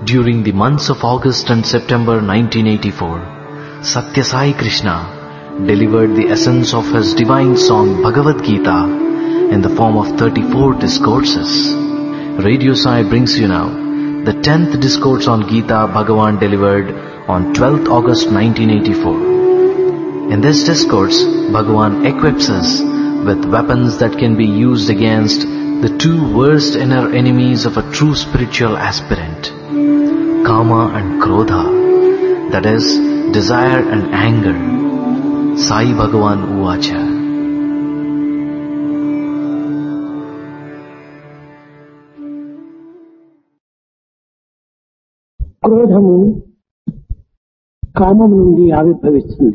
During the months of August and September 1984, Satya Sai Krishna delivered the essence of his divine song Bhagavad Gita in the form of 34 discourses. Radio Sai brings you now the 10th discourse on Gita Bhagavan delivered on 12th August 1984. In this discourse, Bhagavan equips us with weapons that can be used against the two worst inner enemies of a true spiritual aspirant, Kama and Krodha, that is, desire and anger. Sai Bhagavan Uvacha. క్రోధము కామము నుండి ఆవిర్భవిస్తుంది.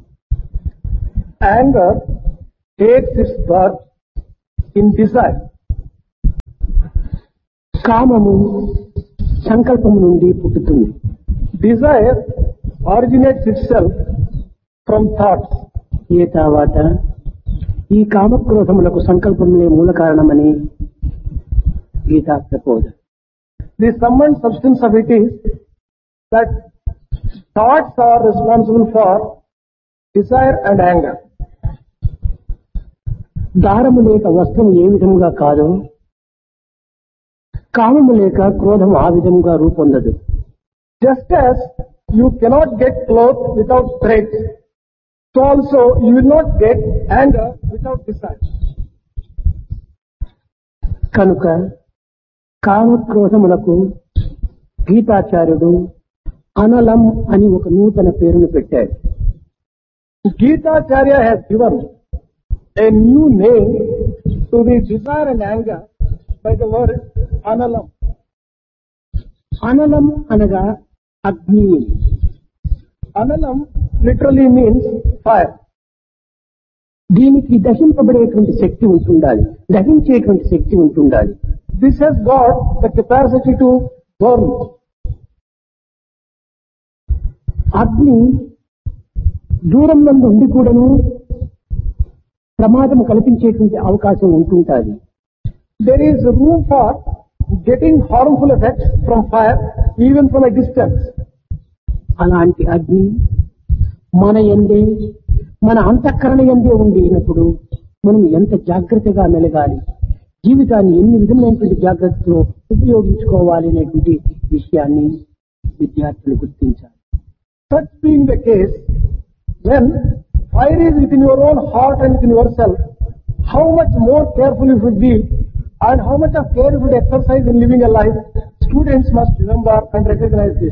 Anger takes its birth in desire. కామము సంకల్పము నుండి పుట్టుతుంది. Desire originates itself from thoughts. ఏ తర్వాత ఈ కామక్రోధములకు సంకల్పములే మూల కారణమని గీతా ప్రబోధ. The sum and substance of it is that thoughts are responsible for desire and anger. దారము లేక వస్త్రము ఏ విధముగా కాదో, కామము లేక క్రోధము ఆ విధముగా రూపొందదు. Just as you cannot get clothes without threads, so also you will not get anger without desire. కనుక కామక్రోధములకు గీతాచార్యుడు అనలం అని ఒక నూతన పేరును పెట్టాడు. Gitacharya has given a new name to the desire and anger by the word analam. అనలం అనగా అగ్ని. Analam literally means fire. దీనికి దహింపబడేటువంటి శక్తి ఉంటుండాలి, దహించేటువంటి శక్తి ఉంటుండాలి. This has got the capacity to burn. అగ్ని దూరం నందు ఉండి కూడాను ప్రమాదం కల్పించేటువంటి అవకాశం ఉంటుంటుంది. There is room for getting harmful effects from fire even from a distance. అలాంటి అగ్ని మన యందే, మన అంతఃకరణ యందే ఉండినప్పుడు మనం ఎంత జాగ్రత్తగా మెలగాలి, జీవితాన్ని ఎన్ని విధమైనటువంటి జాగ్రత్తలో ఉపయోగించుకోవాలి అనేటువంటి విషయాన్ని విద్యార్థులు గుర్తించాలి. Such being the case, when fire is within your own heart and within yourself, how much more careful you should be and how much of care you should exercise in living a life, students must remember and recognize this.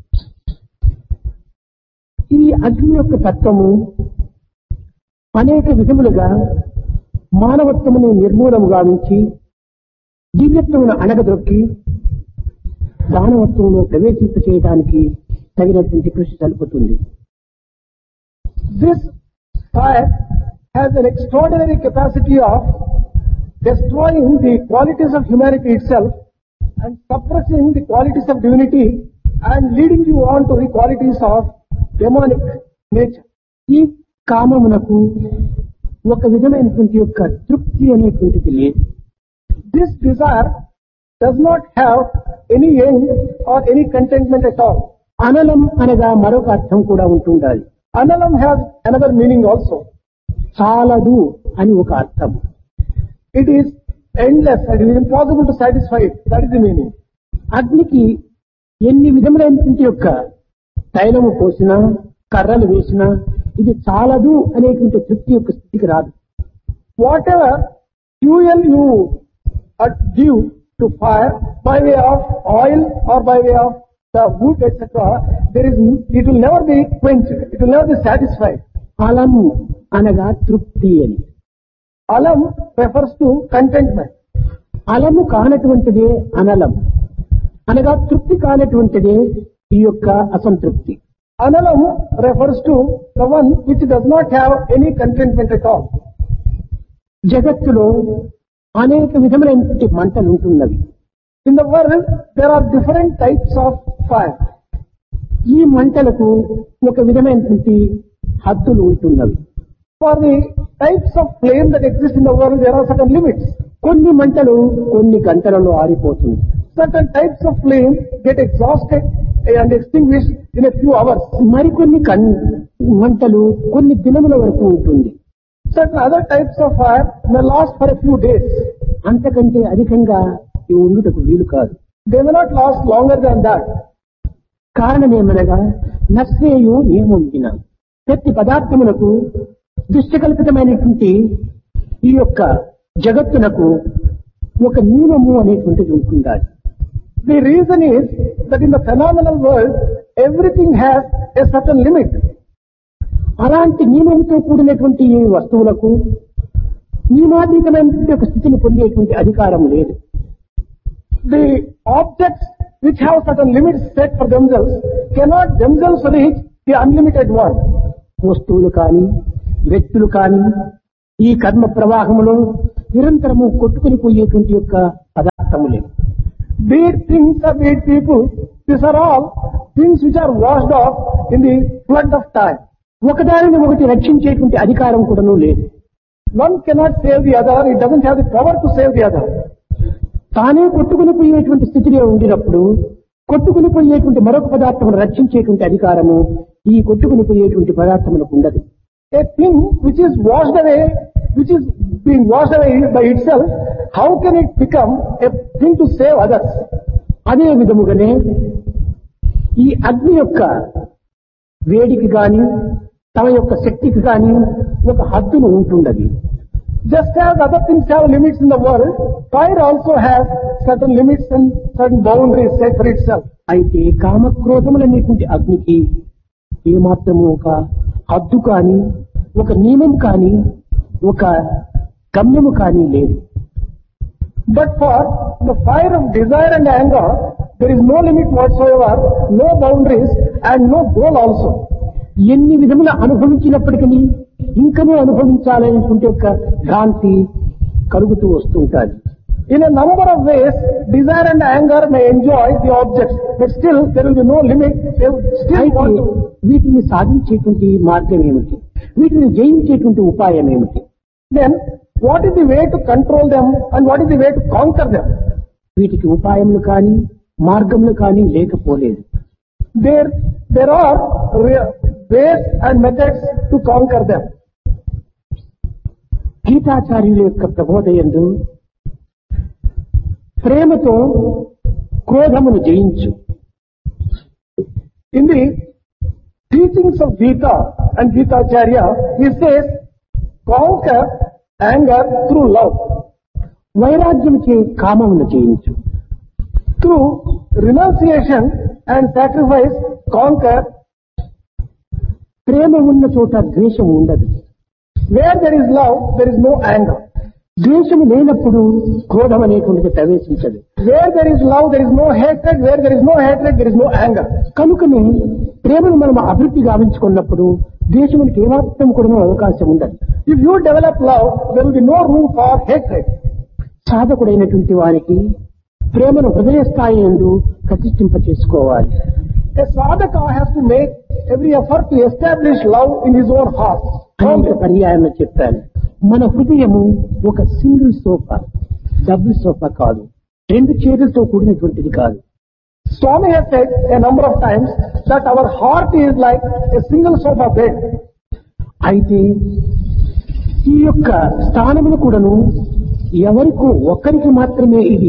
ఈ అగ్ని యొక్క తత్వము అనేక విధములుగా మానవత్వమును నిర్మూలము గావించి దివ్యత్వమును అణగదొక్కి దానవత్వంలో ప్రవేశింప చేయడానికి తగినటువంటి కృషి జరుపుతుంది. This fire has an extraordinary capacity of destroying the qualities of humanity itself and suppressing the qualities of divinity and leading you on to the qualities of demonic nature. ఈ కామమునకు ఒక విధమైనటువంటి యొక్క తృప్తి అనేటువంటిది లేదు. This desire does not have any end or any contentment at all. అనలం అనగా మరొక అర్థం కూడా ఉంటుండాలి. Analam has another meaning also. చాలదు అని ఒక అర్థం. It is endless and it is impossible to satisfy it. That is the meaning. అగ్నికి ఎన్ని విధములైనటువంటి యొక్క తైలము పోసినా, కర్రలు వేసినా ఇది చాలదు అనేటువంటి తృప్తి యొక్క స్థితికి రాదు. Whatever fuel you give to fire by way of oil or by way of the wood, etc., it will never be quenched. It will never be satisfied. అలము అనగా తృప్తి అని. Alam refers to contentment. అలము కానటువంటిదే అనలం అనగా తృప్తి కానటువంటిదే ఈ యొక్క అసంతృప్తి. Analam refers to the one which does not have any contentment at all. జగత్తులో అనేక విధములైనటువంటి మంటలు ఉంటున్నవి. In the world, there are different types of fire. ఈ మంటలకు ఒక విధమైనటువంటి హద్దులు ఉంటున్నవి. For the types of flame that exist in the world, there are certain limits. కొన్ని మంటలు కొన్ని గంటలలో ఆరిపోతుంది. Certain types of flame get exhausted and extinguished in a few hours. మరికొన్ని మంటలు కొన్ని దినముల వరకు ఉంటుంది. Certain other types of fire may last for a few days. అంతకంటే అధికంగా ఇవి ఉండుటకు వీలు కాదు. They may not last longer than that. కారణమేమనగా నశ్రేయు నియమం ప్రతి పదార్థములకు దుష్టకల్పితమైనటువంటి ఈ యొక్క జగత్తునకు ఒక నియమము అనేటువంటిది ఉంటుండాలి. The reason is that in the phenomenal world, everything has a certain limit. అలాంటి నియమంతో కూడినటువంటి ఈ వస్తువులకు నియమాతీతమైనటువంటి ఒక స్థితిని పొందేటువంటి అధికారం లేదు. The objects which have certain limits set for themselves cannot themselves reach the unlimited one. వస్తువులు కానీ వ్యక్తులు కానీ ఈ కర్మ ప్రవాహంలో నిరంతరము కొట్టుకుని పోయేటువంటి యొక్క పదార్థములే. Be it things or be it people, these are all things which are washed off in the flood of time. ఒకదానిని ఒకటి రక్షించేటువంటి అధికారం కూడాను లేదు. One cannot save the other, it doesn't have the power to save the other. తానే కొట్టుకుని పోయేటువంటి స్థితిలో ఉండినప్పుడు కొట్టుకుని పోయేటువంటి మరొక పదార్థమును రక్షించేటువంటి అధికారము ఈ కొట్టుకుని పోయేటువంటి పదార్థములకు ఉండదు. A thing which is washed away, which is being washed away by itself, how can it become a thing to save others? అదే విధముగానే ఈ అగ్ని యొక్క వేడికి గాని తమ యొక్క శక్తికి గాని ఒక హద్దును ఉంటుండదు. Just as other things have limits in the world, fire also has certain limits and certain boundaries set for itself. అయితే కామక్రోధములనేటువంటి అగ్నికి ఏమాత్రము ఒక హద్దు కానీ ఒక నియమం కానీ ఒక గమ్యము కానీ లేదు. But for the fire of desire and anger, there is no limit whatsoever, no boundaries and no goal also. ఎన్ని విధముల అనుభవించినప్పటికీ ఇంకనూ అనుభవించాలనేటువంటి ఒక భ్రాంతి కలుగుతూ వస్తుంటారు. In a number of ways, desire and anger may enjoy the objects, but still there will be no limit. They will still want to. వీటిని సాధించేటువంటి మార్గం ఏమిటి? వీటిని జయించేటువంటి ఉపాయం ఏమిటి? Then, what is the way to control them and what is the way to conquer them? వీటికి ఉపాయములు కానీ మార్గములు కానీ లేకపోలేదు. There are ways and methods to conquer them. గీతాచార్యుల యొక్క ప్రబోధయందు ప్రేమతో క్రోధమును జయించు. In the teachings of Gita and Gitacharya, he says, conquer anger through love. వైరాగ్యము చే కామమును జయించు. Through renunciation and sacrifice, conquer. ప్రేమ ఉన్న చోట ద్వేషం ఉండదు. Where there is love, there is no anger. ద్వేషము లేనప్పుడు క్రోధం అనేటువంటిది ప్రవేశించదు. Where there is love, there is no hatred. Where there is no hatred, there is no anger. కనుకనే ప్రేమను మనం అభివృద్ధి గావించుకున్నప్పుడు ద్వేషమునికి ఏమాత్రం కూడా అవకాశం ఉండదు. If you develop love, there will be no room for hatred. సాధకుడైనటువంటి వారికి ప్రేమను హృదయ స్థాయి యందు ప్రతిష్ఠింప చేసుకోవాలి. A sadhaka has to make every effort to establish love in his own heart. అనేక పర్యాయంలో చెప్పాను. మన హృదయము ఒక సింగిల్ సోఫా, డబుల్ సోఫా కాదు, రెండు చైర్లతో కూడినటువంటిది కాదు. Swami has said a number of times that our heart is like a single sofa bed. అయితే ఈ యొక్క స్థానమును కూడాను ఎవరికో ఒక్కరికి మాత్రమే ఇది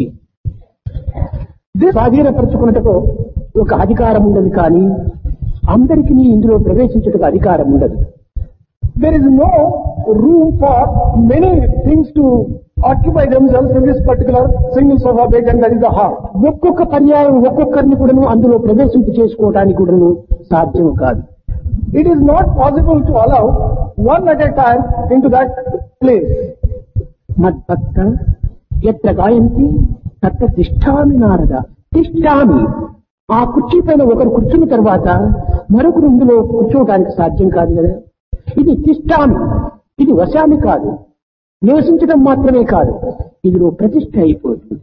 స్వాధీనపరచుకున్నట్టుకు ఒక అధికారం ఉండదు, కానీ అందరికీ ఇందులో ప్రవేశించుటకు అధికారం ఉండదు. There is no room for many things to occupy themselves in this particular single sofa bed, and that is the heart. ఒక్కొక్క పర్యాయం ఒక్కొక్కరిని కూడాను అందులో ప్రవేశింపు చేసుకోవడానికి కూడాను సాధ్యం కాదు. It is not possible to allow one at a time into that place. మద్భక్త ఎత్ర గాయంతి తత్ర తిష్టామి నారద. తిష్టామి, ఆ కుర్చీ పైన ఒకరు కూర్చున్న తర్వాత మరొకరు ఇందులో కూర్చోవడానికి సాధ్యం కాదు కదా. ఇది తిష్టామి, ఇది వశామి కాదు, నివసించడం మాత్రమే కాదు, ఇదిలో ప్రతిష్ఠ అయిపోతుంది.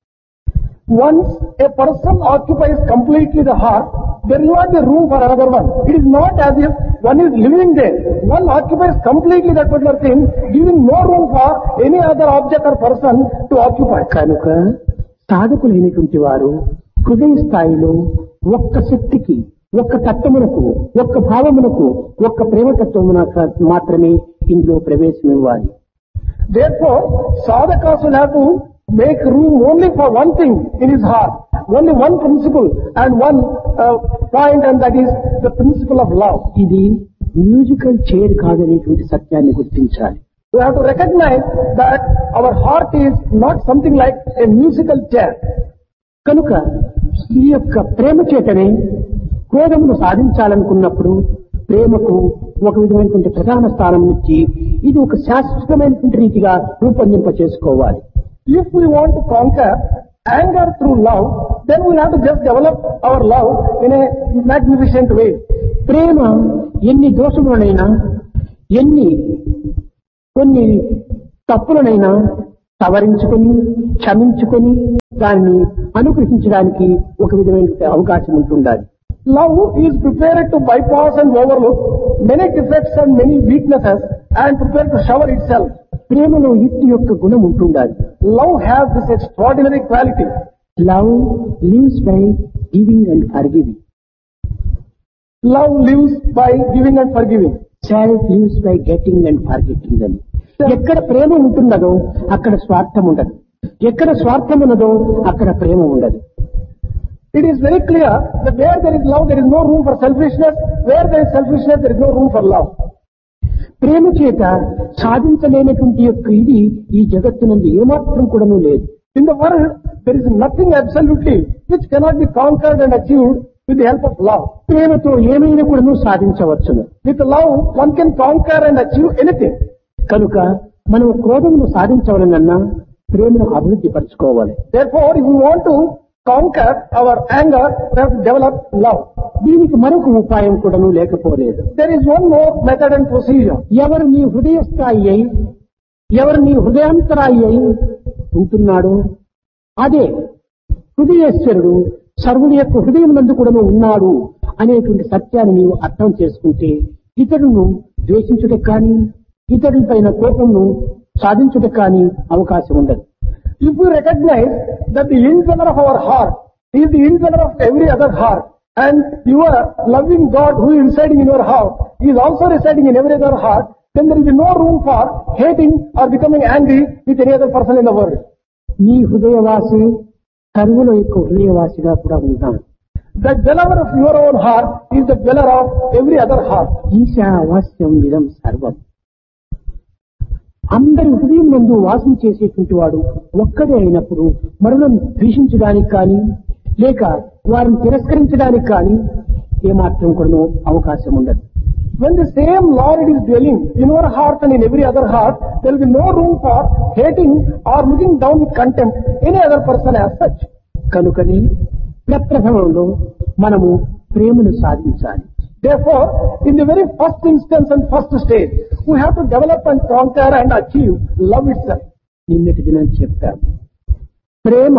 Once a person occupies completely the heart, there is not a room for another one. It is not as if one is living there. One occupies completely that particular thing, giving no room for any other object or person to occupy. కనుక సాధకులైనటువంటి వారు హృదయ స్థాయిలో ఒక్క శక్తికి, ఒక్క తత్వమునకు, ఒక్క భావమునకు, ఒక్క ప్రేమతత్వమునకు మాత్రమే ఇందులో ప్రవేశం ఇవ్వాలి. Therefore, sadhakas will have to make room only for one thing in his heart, only one principle and one point, and that is the principle of love. ఇది మ్యూజికల్ చైర్ కాదనేటువంటి సత్యాన్ని గుర్తించాలి. We have to recognize that our heart is not something like a musical chair. కనుక ఈ యొక్క ప్రేమ చేతనే క్రోధమును సాధించాలనుకున్నప్పుడు ప్రేమకు ఒక విధమైనటువంటి ప్రధాన స్థానం ఇచ్చి ఇది ఒక శాశ్వతమైనటువంటి రీతిగా రూపొందింప చేసుకోవాలి. If we want to conquer anger through love, then we have to just develop our love in a magnificent way. ప్రేమ ఎన్ని దోషములనైనా, కొన్ని తప్పులనైనా సవరించుకొని, క్షమించుకొని దాన్ని అనుగ్రహించడానికి ఒక విధమైన అవకాశం ఉంటుండాలి. Love is prepared to bypass and overlook many defects and many weaknesses and prepared to shower itself. ప్రేమలో ఇట్టి యొక్క గుణం ఉంటుండాలి. Love has this extraordinary quality. Love lives by giving and forgiving. Love lives by giving and forgiving. Self lives by getting and forgetting అని. ఎక్కడ ప్రేమ ఉంటున్నదో అక్కడ స్వార్థం ఉండదు, ఎక్కడ స్వార్థం ఉన్నదో అక్కడ ప్రేమ ఉండదు. It is very clear that where there is love, there is no room for selfishness. Where there is selfishness, there is no room for love. ప్రేమ చేత సాధించలేనటువంటి యొక్క ఇది ఈ జగత్తునందు ఏమాత్రం కూడాను లేదు. In the world, there is nothing absolutely which cannot be conquered and achieved with the help of love. ప్రేమతో ఏమైనా కూడాను సాధించవచ్చును. With love, one can conquer and achieve anything. కనుక మనం క్రోధమును సాధించవాలనన్నా ప్రేమను అభివృద్ధి పరచుకోవాలి. Therefore, if we want to conquer our anger, we have to develop love. దీనికి మరొక ఉపాయం కూడాను లేకపోలేదు. There is one more method and procedure. ఎవరు నీ హృదయ స్థాయి అయి, ఎవరు నీ హృదయాంతరాయి అయి ఉంటున్నాడో అదే హృదయేశ్వరుడు సర్వుడి యొక్క హృదయం నందు కూడాను ఉన్నాడు అనేటువంటి సత్యాన్ని నీవు అర్థం చేసుకుంటే ఇతరులను ద్వేషించుటకు కానీ, ఇతరులపైన కోపంను సాధించుటకు కానీ అవకాశం ఉండదు. If we recognize that the indweller of our heart is the indweller of every other heart, and your loving God who is residing in your heart is also residing in every other heart, then there will be no room for hating or becoming angry with any other person in the world. నీ హృదయవాసి సర్వుల యొక్క హృదయవాసిగా కూడా ఉంటాను. The dweller of your own heart is the dweller of every other heart. ఈశావాస్యం విధం సర్వం. అందరి హృదయం నందు వాసం చేసేటువంటి వాడు ఒక్కడే అయినప్పుడు మరులను ద్వేషించడానికి కానీ, లేక వారిని తిరస్కరించడానికి కానీ ఏమాత్రం కూడా అవకాశం ఉండదు. When the same Lord is dwelling in your heart and in every other heart, there will be no room for hating or looking down with contempt any other person as such. కనుకనే ప్రప్రథమంలో మనము ప్రేమను సాధించాలి. Therefore, in the very first instance and first stage, we have to develop and conquer and achieve love itself. నిన్నటి దినం చెప్తాను, ప్రేమ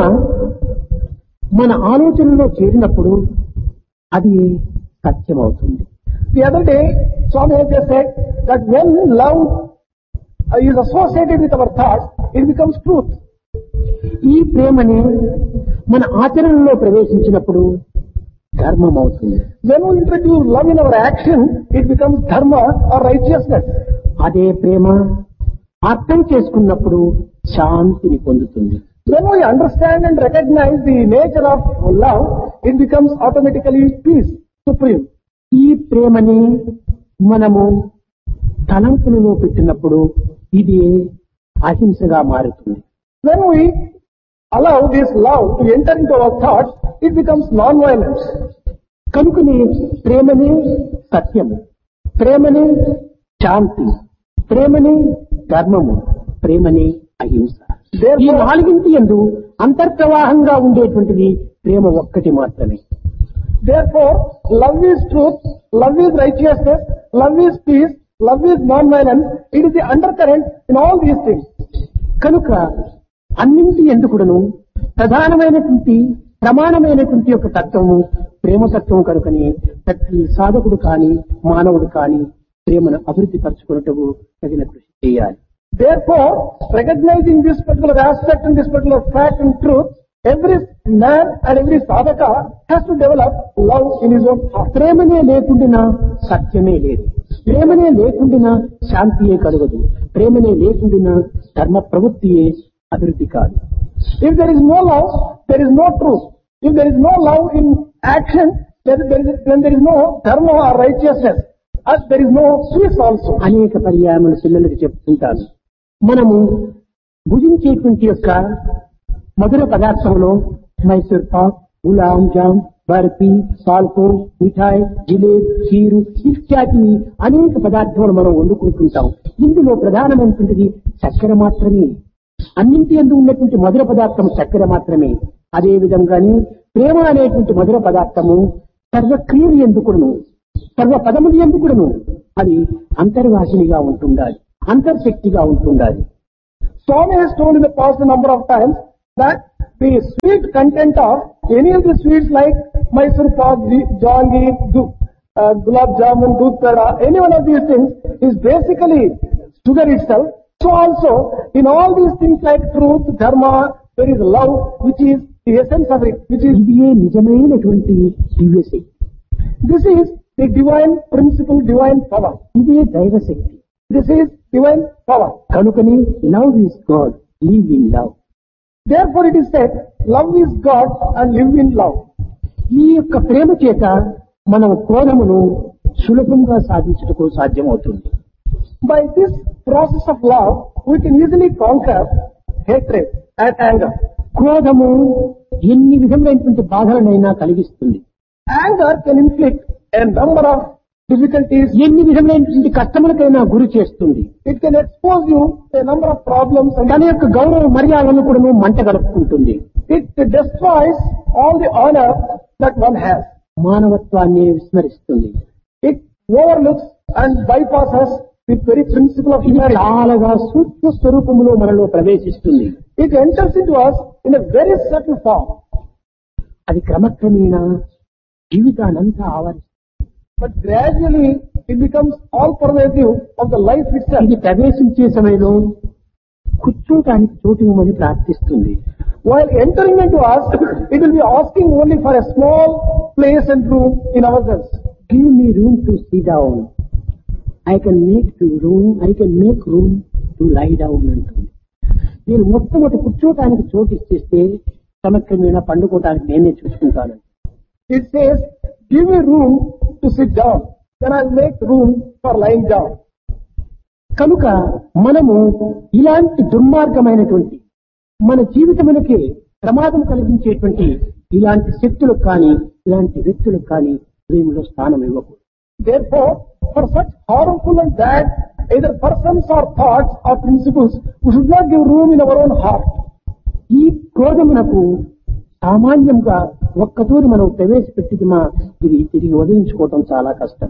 మన ఆలోచనలో చేరినప్పుడు అది సత్యం అవుతుంది. The other day, Swami has just said that when love is associated with our thoughts, it becomes truth. ఈ ప్రేమని మన ఆచరణలో ప్రవేశించినప్పుడు ధర్మం అవుతుంది. When we introduce love in our action, it becomes dharma or righteousness. అదే ప్రేమ అర్థం చేసుకున్నప్పుడు శాంతిని పొందుతుంది. When we understand and recognize the nature of love, it becomes automatically peace, supreme. ఈ ప్రేమని మనము తలంపులలో పెట్టినప్పుడు ఇది అహింసగా మారుతుంది. When we allow this love to enter into our thoughts, it becomes non-violence. కనుకనే ప్రేమనే సత్యము, ప్రేమనే శాంతి, ప్రేమనే ధర్మము, ప్రేమనే అహింస. ఈ నాలుగింటి యందు అంతర్ప్రవాహంగా ఉండేటువంటిది ప్రేమ ఒక్కటి మాత్రమే. Therefore, love is truth, love is righteousness, love is peace, love is non-violence. It is the undercurrent in all these things. కనుక అన్నింటి ఎందుకుడను ప్రధానమైనటువంటి ప్రమాణమైనటువంటి యొక్క తత్వము ప్రేమతత్వం కనుకని ప్రతి సాధకుడు కాని మానవుడు కాని ప్రేమను అభివృద్ధి పరచుకున్నట్టు తగిన కృషి చేయాలి. Therefore, recognizing this particular aspect and this particular fact and truth, Every man and every sadhaka has to develop love in his own heart. ప్రేమనే లేకుండా సత్యమే లేదు. ప్రేమనే లేకుండా శాంతియే కలగదు. ప్రేమనే లేకుండా ధర్మ ప్రవృత్తియే అభివృద్ధి కాదు. If there is no love, there is no truth. If there is no love in action, then there is no dharma or righteousness. As there is no peace also. అనేక పర్యాయములు పిల్లలకు చెప్తుంటాను. మనము భుజించేటువంటి యొక్క మధుర పదార్థంలో మైసూర్ పాక్, గులాం జామ్, బర్ఫీ, పాల్కో, మిఠాయి, జిలేబీ, ఖీరు ఇత్యాది అనేక పదార్థాలు మనం వండుకుంటుంటాం. ఇందులో ప్రధానమైనటువంటిది చక్కెర మాత్రమే. అన్నింటి యందు ఉన్నటువంటి మధుర పదార్థం చక్కెర మాత్రమే. అదే విధంగానే ప్రేమ అనేటువంటి మధుర పదార్థము సర్వక్రియలు ఎందుకును, సర్వ పదములు ఎందుకును అది అంతర్వాసినిగా ఉంటుండాలి, అంతర్శక్తిగా ఉంటుండాలి. Swami has told in the past a number of times that the sweet content of any of the sweets like Mysore pak, jangir, gulab jamun, doodh peda, any one of these things is basically sugar itself. So also in all these things like truth, dharma, there is love which is the essence of it, which is ఇదే నిజమైనటువంటి దివ్యశక్తి. this is the divine principle, divine power. ఇదే దైవశక్తి. This is divine power. కనుకనే love is God, live in love. Therefore it is said, love is God and live in love. ఈ యొక్క ప్రేమ చేత మనం క్రోధమును సులభంగా సాధించుటకు సాధ్యమవుతుంది. By this process of love, we can easily conquer hatred and anger. క్రోధము ఎన్ని విధములైనటువంటి బాధలనైనా కలిగిస్తుంది. Anger can inflict a number of difficulties. ఎన్ని విధములైనటువంటి కష్టములకైనా గురి చేస్తుంది. It can expose you to a number of problems and తన యొక్క గౌరవ మర్యాదలను కూడా మంట గడుపుకుంటుంది. it destroys all the honor that one has. మానవత్వాన్ని విస్మరిస్తుంది. It overlooks and bypasses the very principle of ఇది humanity. చాలాగా సూక్ష్మ స్వరూపంలో మనలో ప్రవేశిస్తుంది. It enters into us in a very subtle form. అది క్రమక్రమేణా జీవితానంతా ఆవరిస్తుంది. But gradually it becomes all pervasive of the life itself. ఇది ప్రవేశించే సమయంలో కూర్చోటానికి చోటు ఇవ్వమని ప్రార్థిస్తుంది. While entering into us, it will be asking only for a small place and room in ourselves. Give me room to sit down. I can make room to lie down అంటుంది. నేను మొట్టమొదటి కూర్చోటానికి చోటు ఇచ్చేస్తే క్రమక్రమేణా పండుకోవటానికి నేనే చూసుకుంటాను. It says, give me room to sit down, then I'll make room for lying down. కనుక మనము ఇలాంటి దుర్మార్గమైనటువంటి మన జీవితమునకే ప్రమాదం కలిగించేటువంటి ఇలాంటి శక్తులకు కానీ ఇలాంటి వ్యక్తులకు కానీ ప్రేమలో స్థానం ఇవ్వకూడదు. Therefore, for such harmful and bad either persons or thoughts or principles, we should not give room in our own heart. ఈ క్రోధమునకు సామాన్యంగా ఒక్కతూరి మనం ప్రవేశపెట్టిమా ఇది తిరిగి వదిలించుకోవటం చాలా కష్టం.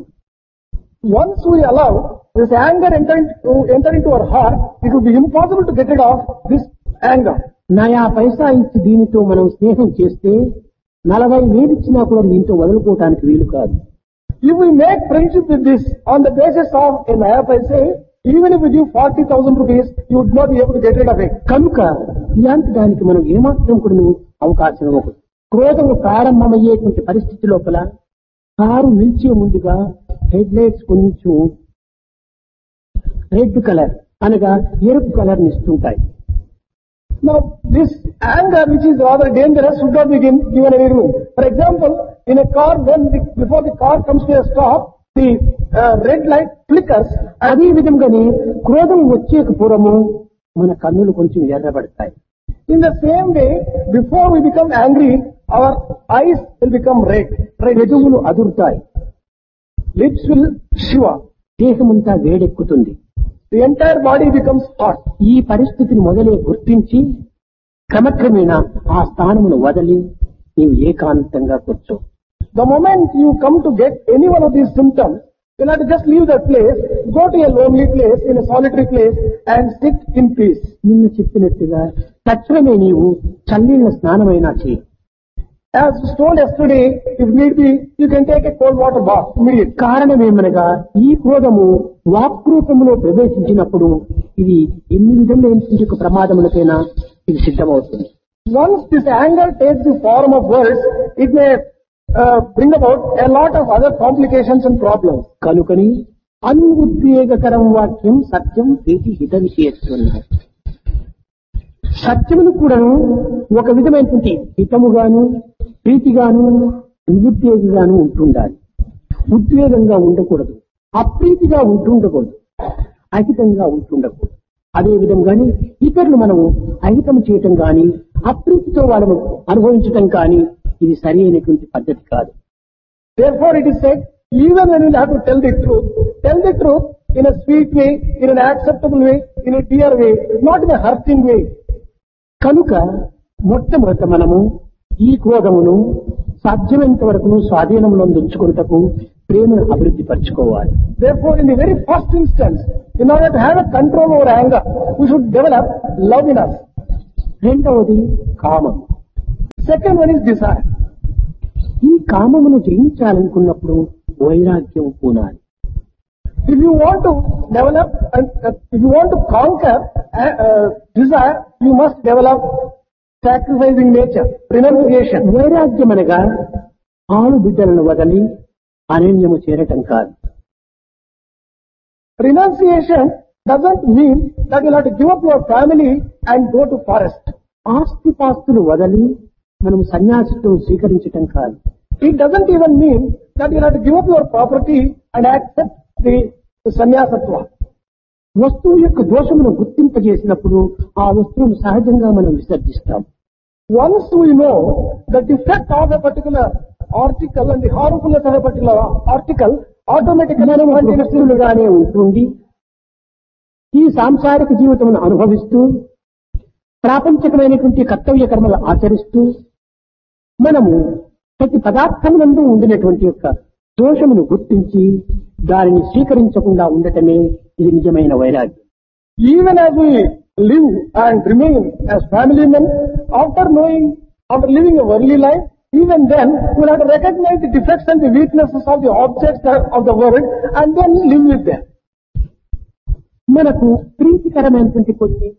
Once we allow this anger enter into our heart, it would be impossible to get rid of this anger. నయా పైసా ఇచ్చి దీనితో మనం స్నేహం చేస్తే 40,000 ఇచ్చినా కూడా దీంతో వదులుకోవటానికి వీలు కాదు. If we make friendship with this on the basis of a naya paise, even if we give 40,000 rupees, you would not be able to get rid of it. కనుక ఇలాంటి దానికి మనం ఏమాత్రం కూడా అవకాశం ఇవ్వకూడదు. క్రోధము ప్రారంభమయ్యేటువంటి పరిస్థితి లోపల కారు నిలిచే ముందుగా హెడ్ లైట్స్ కొంచెం రెడ్ కలర్ అనగా ఎరుపు కలర్ ఇస్తుంటాయి. Now, this anger, which is rather dangerous, should not be given any room. For example, in a car, before the car comes to a stop, the red light flickers. అదే విధంగానే క్రోధం వచ్చే పూర్వము మన కన్నులు కొంచెం ఎర్రబడతాయి. In the same way, before we become angry, our eyes will become red. పెదవులు అదురుతాయి. Lips will shiver. దేహమంతా వేడెక్కుతుంది. The entire body becomes hot. ఈ పరిస్థితిని మొదలే గుర్తించి క్రమక్రమేణా ఆ స్థానమును వదిలి నీవు ఏకాంతంగా కూర్చో. The moment you come to get any one of these symptoms, you'll have to just leave that place, go to a lonely place, in a solitary place, and sit in peace. నిన్న చెప్పినట్టుగా తక్షణమే నీవు చల్లీళ్ల స్నానమైనా చేయి. As was told yesterday, if need be, you can take a cold water bath immediately. కారణమేమనగా ఈ క్రోధము వాక్రూపములో ప్రవేశించినప్పుడు ఇది ఎన్ని విధములైన ప్రమాదములకైనా ఇది సిద్ధమవుతుంది. Once this anger takes the form of words, it may bring about a lot of other complications and problems. కనుకని అనుద్వేగకరం వాక్యం సత్యం ప్రీతి హిత విషయత్వం. సత్యమును కూడాను ఒక విధమైనటువంటి హితముగాను ప్రీతిగాను నిరుద్వేగంగాను ఉంటుండాలి. ఉద్వేగంగా ఉండకూడదు, అప్రీతిగా ఉంటుండకూడదు, అహితంగా ఉంటుండకూడదు. అదే విధంగానే ఇతరులు మనము అహితం చేయటం గాని అప్రీతితో వాళ్ళను అనుభవించటం కానీ ఇది సరి అయినటువంటి పద్ధతి కాదు. Therefore it is said, even when you have to tell the truth in a sweet way, in an acceptable way, in a dear way, not in a hurting way. కనుక మొట్టమొదట మనము ఈ క్రోధమును సాధ్యమైనంత వరకు స్వాధీనంలో ఉంచుకున్నటకు ప్రేమను అభివృద్ధి పరచుకోవాలి. Therefore, in the very first instance, in order to have a control over anger, we should develop love in us. రెండవది కామం. Second one is desire. ఈ కామమును జయించాలనుకున్నప్పుడు వైరాగ్యం పూనాలి. If you want to develop, if you want to conquer desire, you must develop sacrificing nature, renunciation. వైరాగ్యం అనగా ఆలు బిడ్డలను వదలి అరణ్యము చేరటం కాదు. Renunciation doesn't mean that you'll have to give up your family and go to forest. ఆస్తిపాస్తులు వదలి మనం సన్యాసిత్వం స్వీకరించటం కాదు. It doesn't even mean that you'll have to give up your property and accept the sannyasatva. వస్తువు యొక్క దోషమును గుర్తింపజేసినప్పుడు ఆ వస్తువును సహజంగా మనం విసర్జిస్తాం. Once we know the defect of a particular article and the harmfulness of a particular article, automatically మనం వస్తువులుగానే ఉంటుంది ఈ సాంసారిక జీవితమును అనుభవిస్తూ ప్రాపంచికమైనటువంటి కర్తవ్య కర్మలు ఆచరిస్తూ మనము ప్రతి పదార్థమునందు ఉండినటువంటి యొక్క దోషమును గుర్తించి దానిని స్వీకరించకుండా ఉండటమే ఇది నిజమైన వైరాగ్యం. Even as we live and remain as family men, after living a worldly life, even then we'll have to recognize the defects and the weaknesses of the objects of the world and then live with them. మనకు ప్రీతికరమైనటువంటి కొన్ని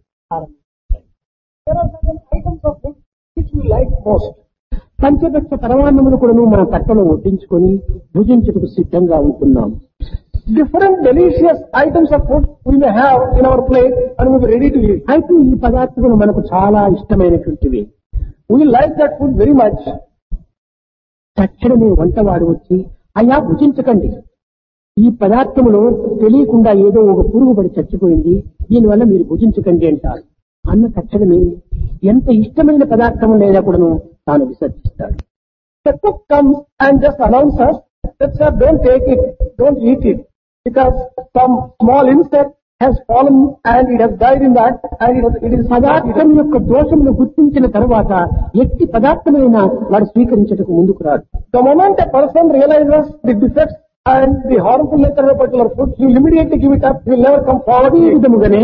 There are certain items of food which we like most. పంచభక్ష పరమాన్నమును కూడా మన తట్టలో వడ్డించుకొని భుజించుటకు సిద్ధంగా ఉంటున్నాం. Different delicious items of food we may have in our plate and we will be ready to eat. అయితే ఈ పదార్థములు మనకు చాలా ఇష్టమైనటువంటివి. We like that food very much. తక్షణమే వంటవాడు వచ్చి అయ్యా భుజించకండి, ఈ పదార్థములో తెలియకుండా ఏదో ఒక పురుగు పడి చచ్చిపోయింది, దీనివల్ల మీరు భుజించకండి అంటారు. అన్న తక్షణమే ఎంత ఇష్టమైన పదార్థం లేదా కూడాను తాను విసర్జిస్తాడు. The cook comes and just announces that sir, don't take it, don't eat it, because some small insect has fallen and it has died in that and it is పదార్థం యొక్క దోషమును గుర్తించిన తర్వాత ఎట్టి పదార్థమైనా వాడు స్వీకరించటకు ముందుకు రాడు. The moment a person realizes the defects and the harmful nature of a particular food, he will immediately give it up, he will never come forward. ఈ విధముగానే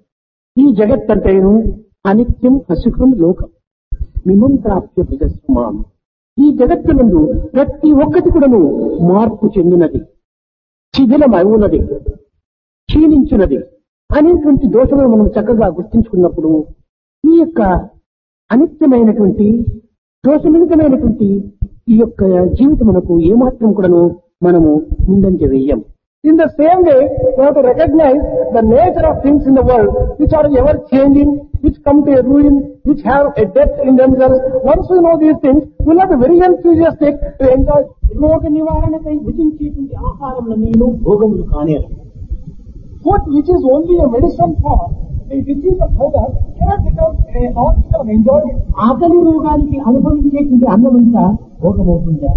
ఈ జగత్తంటేను అనిత్యం అసుఖం లోకం మిమం ప్రాప్య భుజస్మాం. ఈ జగత్తునందు ప్రతి ఒక్కటి కూడాను మార్పు చెందినది, శిథిలమవునది, క్షీణించినది అనేటువంటి దోషములు మనం చక్కగా గుర్తించుకున్నప్పుడు ఈ యొక్క అనిత్యమైనటువంటి దోషమితమైనటువంటి ఈ యొక్క జీవితమునకు ఏమాత్రం కూడాను మనము ముందంజ వేయం. In the same way, we have to recognize the nature of things in the world which are ever changing, which come to a ruin, which have a death in themselves. Once we know these things, we will have to be very enthusiastic to enjoy. రోగ నివారణకై భుజించేటువంటి ఆహారములన్నీ భోగములు కానేరు. Food which is only a medicine for the disease of hunger cannot become an object of enjoyment. ఆకలి రోగానికి అనుభవించేటువంటి అన్నమంతా భోగమవుతుందా?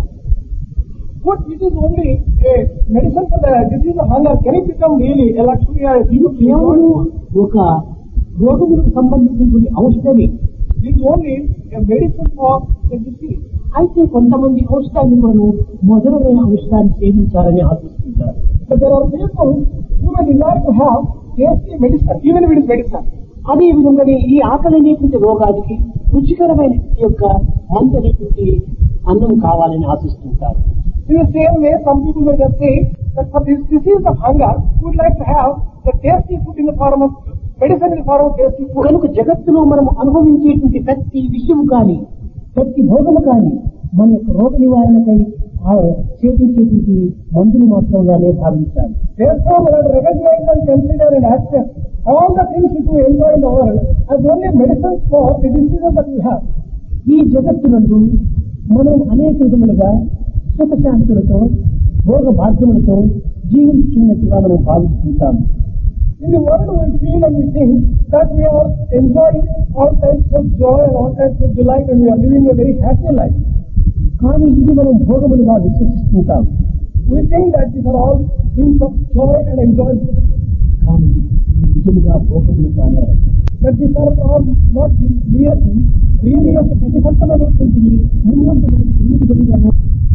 Food which is only a medicine for the disease of hunger, can it become really a luxury or a ఇది కేవలం ఒక రోగములకు సంబంధించినటువంటి ఔషధమే. It is only a medicine for the disease. అయితే కొంతమంది ఔషధాన్ని మనము మధురమైన ఔషధాన్ని సేవించాలని ఆశిస్తుంటారు. But there are people who may desire to have tasty medicine, even if it is medicine. అదే విధంగానే ఈ ఆకలి అనేటువంటి రోగానికి రుచికరమైన యొక్క మందు అనేటువంటి అన్నం కావాలని ఆశిస్తుంటారు. In the same way, some people may just say that for this disease of hunger, we would like to have the tasty food in the form of medicinal form of tasty food. కనుక జగత్తులో మనం అనుభవించేటువంటి ప్రతి విషయము కానీ ప్రతి భోగము కానీ మన యొక్క రోగ నివారణకై చేపించేటువంటి మందులు మాత్రంగానే భావించాలి. Therefore, we have to recognize and consider and accept all the things which we enjoy in the world as only medicines for the diseases that we have. ఈ జగత్తునందు మనం అనేక విధములుగా సుఖశాంతులతో భోగ భాగ్యములతో జీవించున్నట్టుగా మనం భావిస్తుంటాము. In the world we feel and we think that we are enjoying all types of joy and all types of delight and we are living a very happy life. కానీ ఇది మనం భోగములుగా విశ్వసిస్తుంటాం. We think that these are all things of joy and enjoyment. కానీ నిజముగా భోగములు కానే. But these are all not really of the ప్రతిఫలమైనటువంటిది ముందు ఎన్ని విధములుగా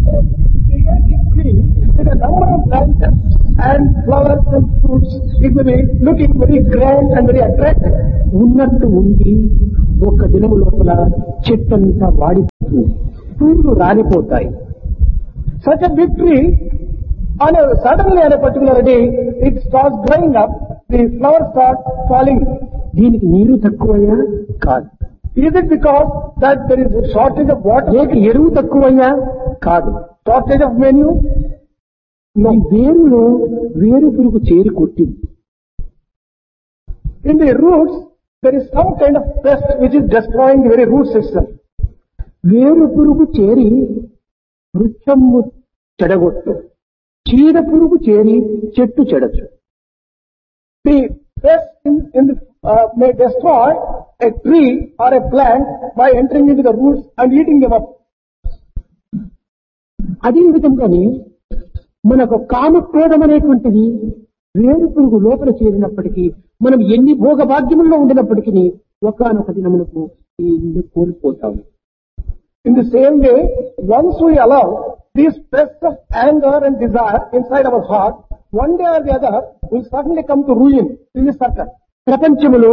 with a number of branches and flowers and fruits, it will be looking very grand and very attractive. ఉన్నట్టు ఉండి ఒక దినము లోపల చెట్టంతా వాడిపోతుంది, పూలు రాలిపోతాయి. Such a big tree, suddenly on a particular day, it starts drying up, the flowers start falling. దీనికి నీరు తక్కువయ్యా? కాదు. Is it because that there is a shortage of water? లేక ఎరువు తక్కువయ్యా? కాదు. Shortage of menu? ఈ వేరులో వేరు పురుగు చేరి కొట్టింది. In the roots, there is some kind of pest which is destroying the very root system. వేరు పురుగు చేరి వృక్షము చెడగొట్టు, చీడ పురుగు చేరి చెట్టు చెడచ్చు. The pest may destroy a tree or a plant by entering into the roots and eating them up. అదే విధంగానే మనకు కామక్రోధం అనేటువంటిది వేరు పురుగు లోపల చేరినప్పటికీ మనం ఎన్ని భోగభాగ్యముల్లో ఉండినప్పటికీ ఒకానొక దినమునకు కోల్పోతాము. In the same way, once we allow these pests of anger and desire inside our heart, one day or the other will certainly come to ruin in this circle. ప్రపంచములో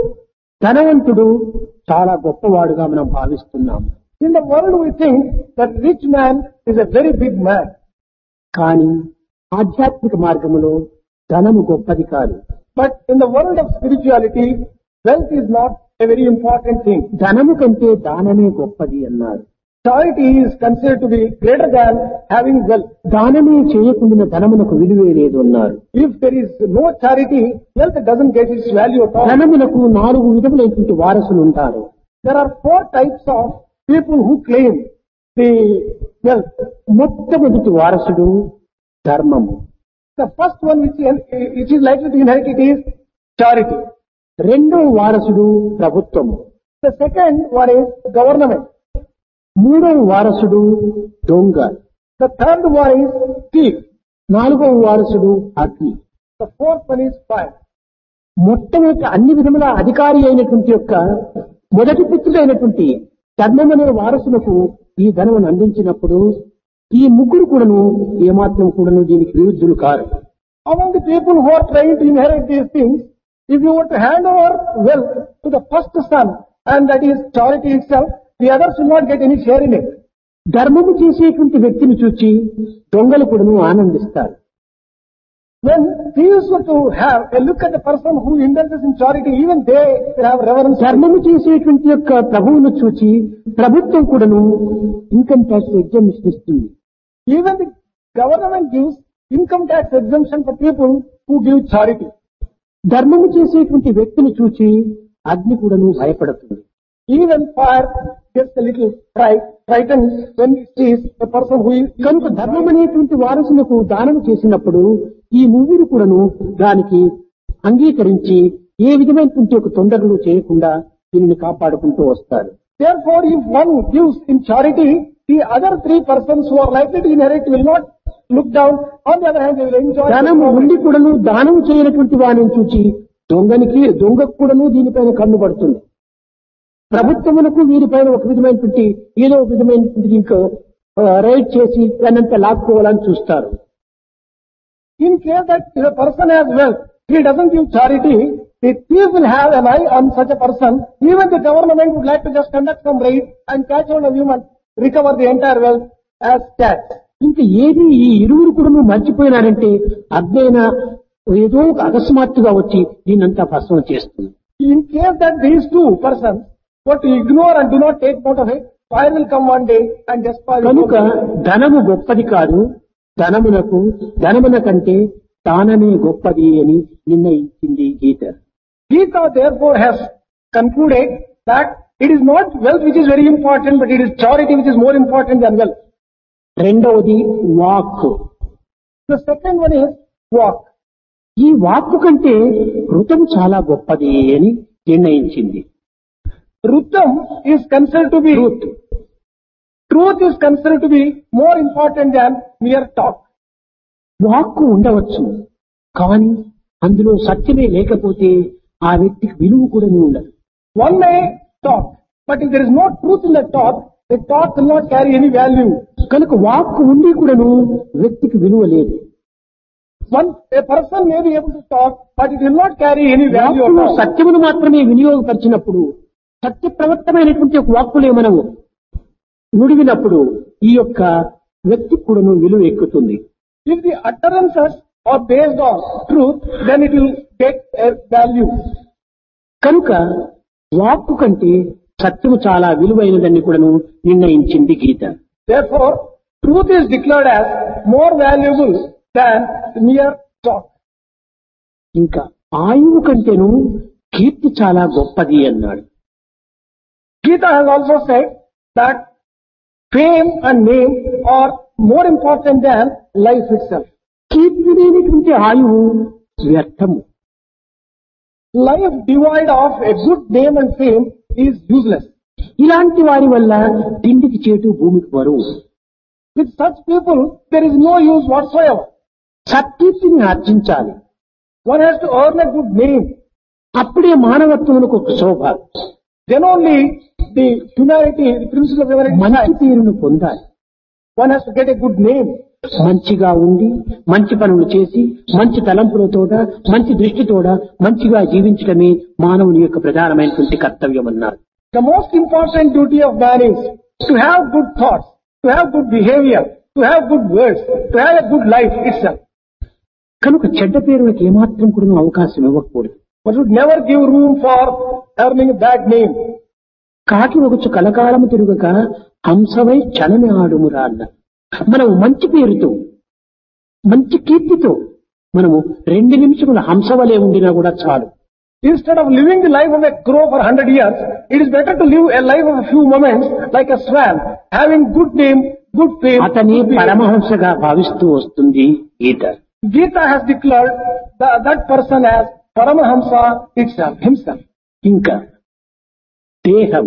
ధనవంతుడు చాలా గొప్పవాడుగా మనం భావిస్తున్నాము. In the world we think that rich man is a very big man. కానీ ఆధ్యాత్మిక మార్గములో ధనము గొప్పది కాదు. But in the world of spirituality, wealth is not a very important thing. ధనము కంటే దానమే గొప్పది అన్నారు. Charity is considered to be greater than having wealth. దానమే చేయకుండా ధనమునకు విలువే లేదు అన్నారు. If there is no charity, wealth doesn't get its value at all. ధనమునకు 4 విధములైనటువంటి వారసులు ఉంటారు. There are 4 types of people who claim the wealth. మొట్టమొదటి వారసుడు ధర్మము. The first one which is likely to inherit it is charity. రెండో వారసుడు ప్రభుత్వము. The second one is government. మూడవ వారసుడు దొంగ. The third one is thief. నాలుగవ వారసుడు అగ్ని. The fourth one is fire. మొట్టమొదటి అన్ని విధముల అధికారి అయినటువంటి యొక్క మొదటి పుత్రుడైనటువంటి ధర్మం అనే వారసులకు ఈ ధనమును అందించినప్పుడు ఈ ముగ్గురు కూడాను ఏమాత్రం కూడాను దీనికి విరుద్ధులు car. Among the people who are trying to inherit these things, if you were to hand over wealth to the first son, and that is charity itself, the others will not get any share in it. ధర్మము చేసేటువంటి వ్యక్తిని చూచి దొంగలు కూడాను ఆనందిస్తారు. When thieves were to have a look at the person who indulges in charity, even they have reverence. ధర్మము చేసేటువంటి యొక్క ప్రభువును చూచి ప్రభుత్వం కూడాను ఇన్కమ్ ట్యాక్స్ ఎగ్జామిషన్ ఇస్తుంది. Even the government gives income tax exemption for people who give charity. ధర్మము చేసేటువంటి వ్యక్తిని చూచి అగ్ని కూడాను భయపడుతుంది. Even fire gets a little frightened when it sees a person who is. కనుక ధర్మం అనేటువంటి వారసులకు దానము చేసినప్పుడు ఈ ముగ్గురు కూడాను దానికి అంగీకరించి ఏ విధమైనటువంటి ఒక తొందరలు చేయకుండా దీనిని కాపాడుకుంటూ వస్తారు. Therefore, if one gives in charity, the other 3 persons who are likely to inherit will not look down. On the other hand, they will enjoy. ధనము ఉండి కూడాను దానము చేయనటువంటి వారిని చూచి దొంగకు కూడాను దీనిపైన కన్ను పడుతుంది. ప్రభుత్వమునకు వీరిపైన ఒక విధమైనటువంటి ఏదో ఒక విధమైనటువంటి దీంట్లో రైడ్ చేసి దానంతా లాక్కోవాలని చూస్తారు. In case that if a person has wealth, he doesn't give charity, the thief will have an eye on such a person. Even the government would like to just conduct some raid and catch hold of him and recover the entire wealth as tax. ఇంకా ఏది ఈ ఇరువురు కూడా మర్చిపోయినారంటే అగ్నైనా ఏదో ఒక అకస్మాత్తుగా వచ్చి దీన్నంతా భస్మం చేస్తుంది. In case that these two persons were to ignore and do not take note of it, fire will come one day and destroy the కనుక whole. ధనము గొప్పది కాదు, ధనమున కంటే దానమే గొప్పది అని నిర్ణయించింది గీత. Gita therefore has concluded that it is not wealth which is very important, but it is charity which is more important than wealth. రెండవది వాక్కు. The second one is walk. ఈ వాక్కు కంటే ఋతము చాలా గొప్పది అని నిర్ణయించింది. Rutam is considered to be truth. truth is considered to be more important than mere talk. వాక్కు ఉండవచ్చు, కానీ అందులో సత్యమే లేకపోతే ఆ వ్యక్తికి విలువ కూడా ఉండదు. One may talk, but if there is no truth in the talk will not carry any value. కనుక వాక్కు ఉండి కూడాను వ్యక్తికి విలువ లేదు. A person may be able to talk, but it will not carry any value at వాక్కులో all. సత్యమును మాత్రమే వినియోగపరిచినప్పుడు, సత్య ప్రవర్తమైనటువంటి ఒక వాక్కులే మనము నుడివినప్పుడు ఈ యొక్క వ్యక్తికి కూడాను విలువ ఎక్కుతుంది. If the utterances are based on truth, then it will get a value. కనుక వాక్కు కంటే సత్యము చాలా విలువైనదని కూడాను నిర్ణయించింది గీత. Therefore, truth is declared as more valuable than mere talk. ఇంకా ఆయువు కంటేను కీర్తి చాలా గొప్పది అన్నాడు. Gita has also said that fame and name are more important than life itself. కీర్తి లేనిటువంటి ఆయువు వ్యర్థము. Life devoid of a good name and fame is useless. ఇలాంటి వారి వల్ల తిండికి చేటు భూమికి బరువు. With such people, there is no use whatsoever. సత్కీర్తిని ఆర్జించాలి. One has to earn a good name. అప్పుడే మానవత్వమునకు ఒక శోభ. Then only the humanity, the principle of humanity మంచి shines. పేరును పొందాలి. One has to get a good name. మంచిగా ఉండి మంచి పనులు చేసి మంచి తలంపులతోట మంచి దృష్టితోట మంచిగా జీవించడమే మానవుని యొక్క ప్రధానమైనటువంటి కర్తవ్యం అన్నారు. The most important duty of man is to have good thoughts, to have good behavior, to have good words, to have a good life itself. కనుక చెడ్డ పేరులకు ఏమాత్రం కూడా అవకాశం ఇవ్వకూడదు. One should never give room for earning a bad name. కాకి ఒకచు కలకాలము తిరుగక హంసవై చలని ఆడుమురా అన్న. మనము మంచి పేరుతో మంచి కీర్తితో మనము 2 నిమిషముల హంసవలే ఉండినా కూడా చాలు. Instead of living the life of a crow for 100 years, it is better to live a life of a few moments like a swan, having good name, good fame. అతని పరమహంసగా భావిస్తూ వస్తుంది గీత. Gita has declared that person as Paramahamsa itself, himself. ఇంకా దేహం.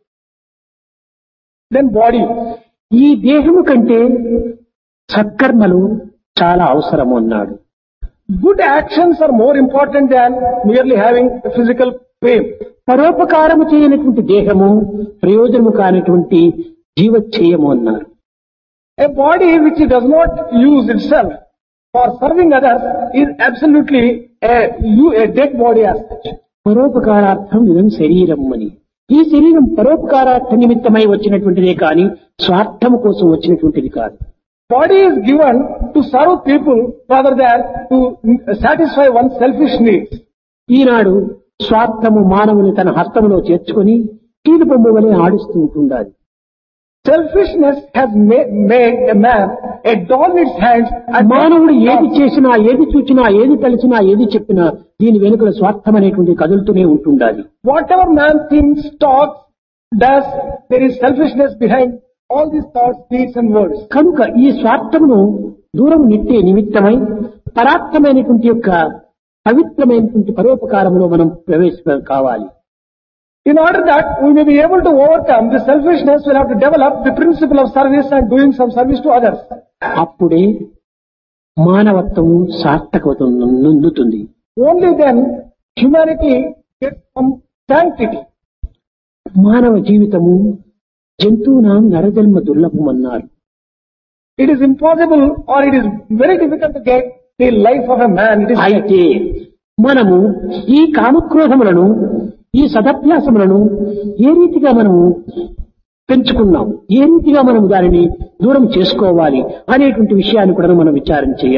Then body. ఈ దేహము కంటే సత్కర్మలు చాలా అవసరం అన్నాడు. Good actions are more important than merely having a physical fame. పరోపకారము చేయనటువంటి దేహము ప్రయోజనము కానటువంటి జీవచ్ఛేయము అన్నారు. A body which does not use itself for serving others is absolutely a dead body as such. పరోపకారార్థం ఇదం శరీరం అని. ఈ శరీరం పరోపకారార్థ నిమిత్తమై వచ్చినటువంటిదే కాని స్వార్థము కోసం వచ్చినటువంటిది కాదు. Body is given to serve people rather than to satisfy one's selfish needs. ఈనాడు స్వార్థము మానవుని తన హస్తములో చేర్చుకొని కీలు బొమ్మ వలె ఆడిస్తూ ఉంటుండాలి. Selfishness has made a man a doll in its hands. And మానవుడు ఏది చేసినా, ఏది చూచినా, ఏది తలచినా, ఏది చెప్పినా దీని వెనుకల స్వార్థం అనేటువంటి కదులుతూనే ఉంటుండాలి. Whatever man thinks, talks, does, there is selfishness behind all these thoughts, deeds and words. కనుక ఈ స్వార్థమును దూరం నెట్టే నిమిత్తమై పరార్థమైనటువంటి యొక్క పవిత్రమైనటువంటి పరోపకారంలో మనం ప్రవేశం కావాలి. In order that we may be able to overcome the selfishness, we'll have to develop the principle of service and doing some service to others. అప్పుడే మానవత్వము సార్థకత నొందుతుంది. Only then humanity gets some sanctity. మానవ జీవితము జంతువునాం నరజన్మ దుర్లభమన్నారు. It is impossible or it is very difficult to get the life of a man. It is అయితే మనము ఈ కామక్రోధములను, ఈ సదభ్యాసములను ఏ రీతిగా మనము పెంచుకున్నాము, ఏ రీతిగా మనం దానిని దూరం చేసుకోవాలి అనేటువంటి విషయాన్ని కూడా మనం విచారం చేయాలి.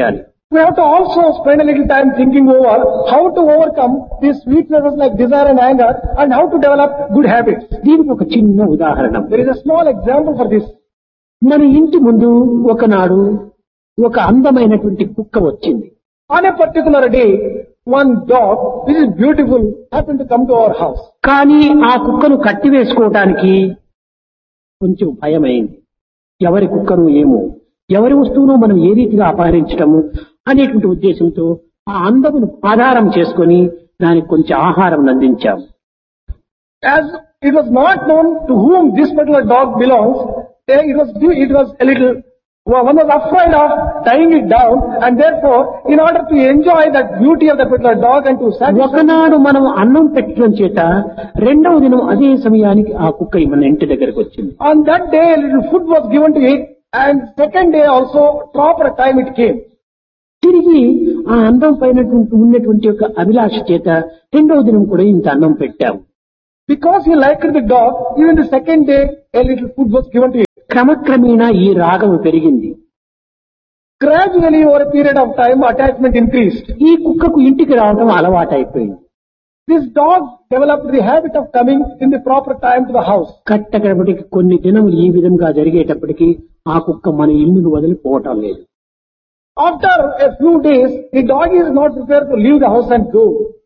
We have to also spend a little time thinking over how to overcome these weaknesses like desire and anger and how to develop good habits. దీనికి ఒక చిన్న ఉదాహరణ. There is a small example for this. మన ఇంటి ముందు ఒకనాడు ఒక అందమైనటువంటి కుక్క వచ్చింది. On a particular day, one dog, which is beautiful, happened to come to our house. కానీ ఆ కుక్కను కట్టివేసుకోవడానికి కొంచెం భయమైంది. ఎవరి కుక్కను ఏమో, ఎవరి వస్తువును మనం ఏ రీతిగా అపహరించటము అనేటువంటి ఉద్దేశంతో ఆ అందమును ఆధారం చేసుకొని దానికి కొంచెం ఆహారం అందించాము. As it was not known to whom this particular dog belongs, it was a little, one was afraid of tying it down, and therefore, in order to enjoy that beauty of the particular dog and to satisfy. ఒకనాడు మనం అన్నం పెట్టడం చేత రెండవ దినం అదే సమయానికి ఆ కుక్క మన ఇంటి దగ్గరకు వచ్చింది. On that day, a little food was given to it, and second day also, proper time it came. తిరిగి ఆ అందం పైన ఉన్నటువంటి ఒక అభిలాష చేత రెండవ దినం కూడా ఇంత అన్నం పెట్టాము. Because he liked the dog, even the second day, a little food was given to it. క్రమక్రమేణా ఈ రాగం పెరిగింది. Gradually, over a period of time, attachment increased. ఈ కుక్కకు ఇంటికి రావడం అలవాటైపోయింది. This dog developed the habit of coming in the proper time to the house. కట్టకడపటికి కొన్ని దినములు ఈ విధంగా జరిగేటప్పటికి ఆ కుక్క మన ఇల్లును వదిలిపోవటం లేదు. After a few days, the dog is not prepared to leave the house and go.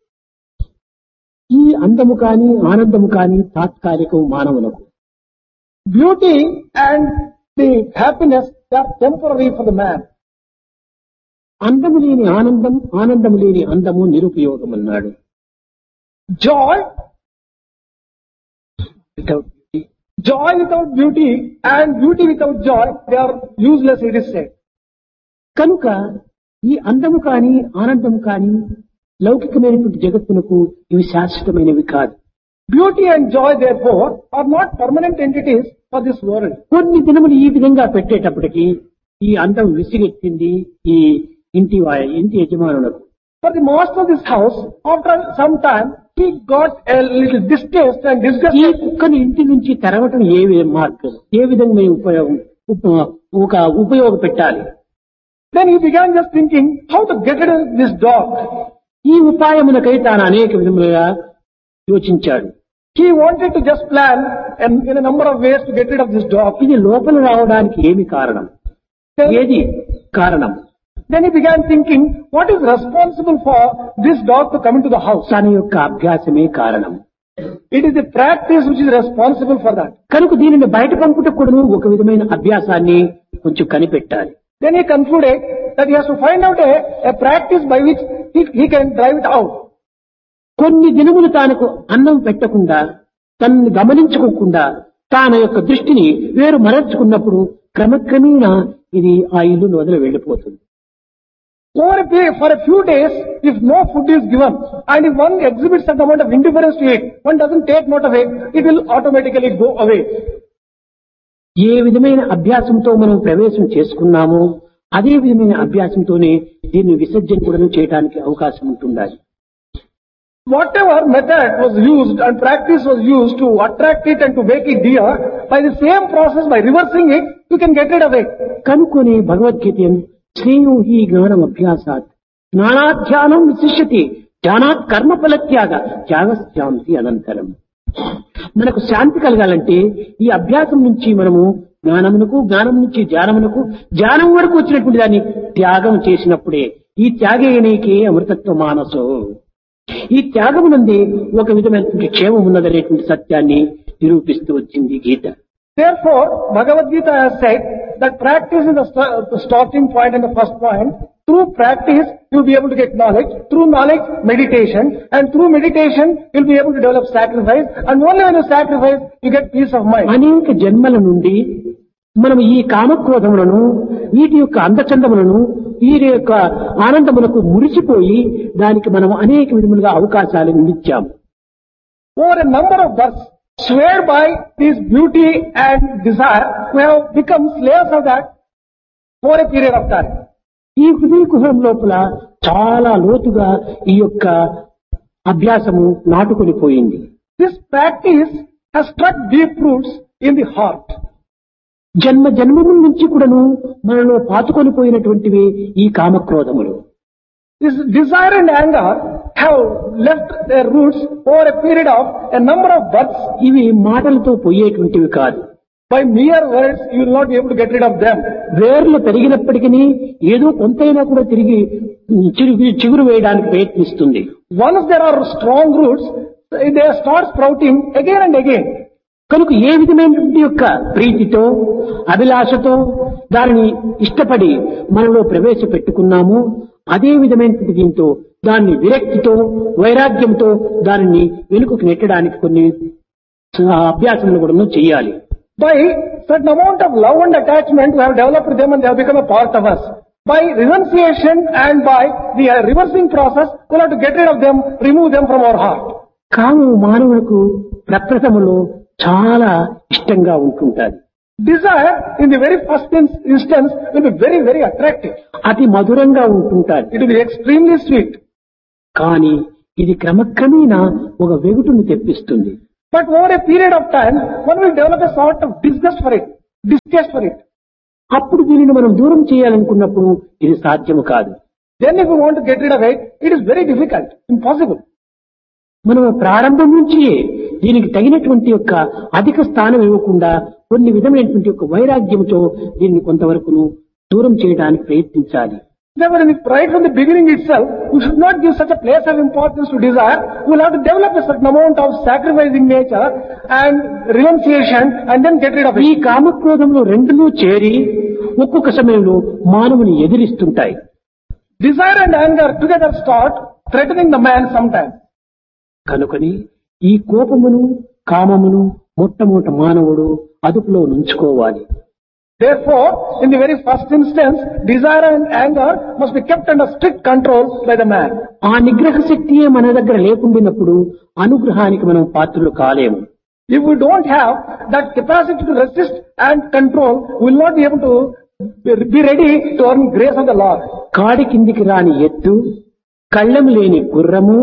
ఈ అందము కాని ఆనందము కాని తాత్కాలికం మానవులకు. Beauty and the happiness are temporary for the man. అందము లేని ఆనందం, ఆనందము లేని అందము నిరుపయోగం అన్నాడు. Joy without beauty and beauty without joy, they are useless, it is said. కనుక ఈ అందము కాని ఆనందము కాని లౌకికమైనటువంటి జగత్తునకు ఇవి శాశ్వతమైనవి కాదు. Beauty and joy, therefore, are not permanent entities for this world. కొన్ని దినములు ఈ విధంగా పెట్టేటప్పటికి ఈ అందం విసిగెత్తింది ఈ ఇంటి యజమానులకు. For the master of this house, after some time, he got a little distaste and ఈ disgusted. కుక్కను ఇంటి నుంచి తరవటం ఏ మార్గం, ఏ విధంగా ఉపయోగపెట్టాలి. Then he began just thinking how to get rid of this dog. ఈ ఉపాయమునకై తాను అనేక విధములుగా యోచించాడు. He wanted to just plan in a number of ways to get rid of this dog. ఇది లోపల రావడానికి ఏమి కారణం, ఏది కారణం? Then he began thinking, what is responsible for this dog to come into the house? తన యొక్క అభ్యాసమే కారణం. It is the practice which is responsible for that. కనుక దీనిని బయట పంపుటకు కూడా ఒక విధమైన అభ్యాసాన్ని కొంచెం కనిపెట్టాలి. Then he concluded that he has to find out a practice by which he can drive it out. కొన్ని దినములు తానకు అన్నం పెట్టకుండా, తనని గమనించుకోకుండా తాన యొక్క దృష్టిని వేరు మరల్చుకున్నప్పుడు క్రమక్రమేణా ఇది ఆ ఇల్లును వదిలి వెళ్లిపోతుంది. For a few days, if no food is given, and if one exhibits some amount of indifference to it, one doesn't take note of it, it will automatically go away. ఏ విధమైన అభ్యాసంతో మనం ప్రవేశం చేసుకున్నామో అదే విధమైన అభ్యాసంతోనే దీన్ని విసర్జన కూడా చేయడానికి అవకాశం ఉంటుండాలి. Whatever method was used and practice was used to attract it and to make it dear, by the same process, by reversing it, you can get rid of it. కనుకొని Bhagavad Gita శ్రేయో హి జ్ఞానం అభ్యాసాత్ జ్ఞానాధ్యానం విశిష్యతి జ్ఞానాత్ కర్మఫల త్యాగశాంతి అనంతరం. మనకు శాంతి కలగాలంటే ఈ అభ్యాసం నుంచి మనము జ్ఞానమునకు, జ్ఞానం నుంచి ధ్యానమునకు, ధ్యానం వరకు వచ్చినటువంటి దాన్ని త్యాగం చేసినప్పుడే ఈ త్యాగేనేకే అమృతత్వ మానసో. ఈ త్యాగమునందే ఒక విధమైనటువంటి క్షేమం ఉన్నదనేటువంటి సత్యాన్ని నిరూపిస్తూ వచ్చింది గీత. Therefore, Bhagavad Gita has said that practice is the starting point and the first point. Through practice, you will be able to get knowledge. Through knowledge, meditation. And through meditation, you will be able to develop sacrifice. And only when you sacrifice, you get peace of mind. అనేక జన్మల నుండి మనం ఈ కామక్రోధములను, వీటి యొక్క అందచందములను, వీరి యొక్క ఆనందములకు మురిసిపోయి దానికి మనం అనేక విధములుగా అవకాశాలను ఇచ్చాము. Over a number of births, swayed by this beauty and desire, we have become slaves of that for a period of time. ఈ హృదయ కుహరం లోపల చాలా లోతుగా ఈ యొక్క అభ్యాసము నాటుకొని పోయింది. This practice has struck deep roots in the heart. జన్మ జన్మముల నుంచి కూడాను మనలో పాతుకొని పోయినటువంటివి ఈ కామక్రోధములు. This desire and anger have left their roots over a period of a number of births. ఇవి మాటలతో పోయేటువంటివి కాదు. By mere words, you will not be able to get rid of them. వేర్లు పెరిగినప్పటికీ ఏదో కొంతైనా కూడా తిరిగి చిగురు వేయడానికి ప్రయత్నిస్తుంది. Once there are strong roots, they start sprouting again and again. కనుక ఏ విధమైనటువంటి యొక్క ప్రీతితో అభిలాషతో దానిని ఇష్టపడి మనలో ప్రవేశపెట్టుకున్నామో అదే విధమైనటువంటి దీంతో దాన్ని విరక్తితో వైరాగ్యంతో దానిని వెనుకకు నెట్టడానికి కొన్ని అభ్యాసములు కూడా చేయాలి. By certain amount of love and attachment, we have developed them and they have become a part of us. By renunciation and by the reversing process, we will have to get rid of them, remove them from our heart. కాము మానవులకు ప్రప్రథములో చాలా ఇష్టంగా ఉంటుంటాది. Desire, in the very first instance, will be very, very attractive. అతి మధురంగా ఉంటుంటాది. It will be extremely sweet. కానీ ఇది క్రమక్రమేణా ఒక వెగుటును తెప్పిస్తుంది. But over a period of time, one will develop a sort of disgust for it, distaste for it. అప్పుడు దీనిని మనం దూరం చేయాలనుకున్నప్పుడు ఇది సాధ్యము కాదు. Then if we want to get rid of it, it is very difficult, impossible. మనం ప్రారంభం నుంచి దీనికి తగినటువంటి యొక్క అధిక స్థానం ఇవ్వకుండా కొన్ని విధమైనటువంటి యొక్క వైరాగ్యంతో దీన్ని కొంతవరకును దూరం చేయడానికి ప్రయత్నించాలి. Therefore, right from the beginning itself, we should not give such a place of importance to desire. We will have to develop a certain amount of sacrificing nature and renunciation and then get rid of ఈ it. కామక్రోధంలో రెండును చేరి ఒక్కొక్క సమయంలో మానవుని ఎదిరిస్తుంటాయి. Desire and anger together start threatening the man sometimes. కనుకని ఈ కోపమును కామమును మొట్టమొదట మానవుడు అదుపులో నుంచుకోవాలి. Therefore, in the very first instance, desire and anger must be kept under strict control by the man. ఆ నిగ్రహ శక్తియే మన దగ్గర లేకుండినప్పుడు అనుగ్రహానికి మనం పాత్రులు కాలేము. If we don't have that capacity to resist and control, we will not be able to be ready to earn grace of the Lord. కాడి కిందికి రాని ఎత్తు, కళ్ళెము లేని గుర్రము,